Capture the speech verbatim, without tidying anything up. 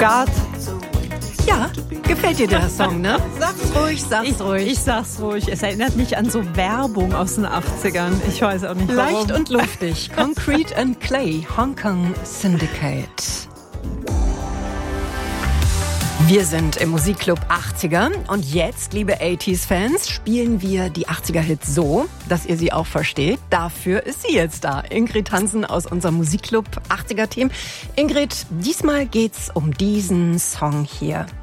Gott. Ja, gefällt dir der Song, ne? Sag's ruhig, sag's Ich, ruhig. ich sag's ruhig. Es erinnert mich an so Werbung aus den achtzigern. Ich weiß auch nicht warum. Leicht und luftig. Concrete and Clay, Hong Kong Syndicate. Wir sind im Musikclub achtziger und jetzt, liebe achtziger-Fans, spielen wir die achtziger-Hits so, dass ihr sie auch versteht. Dafür ist sie jetzt da, Ingrid Hansen aus unserem Musikclub achtziger-Team. Ingrid, diesmal geht's um diesen Song hier.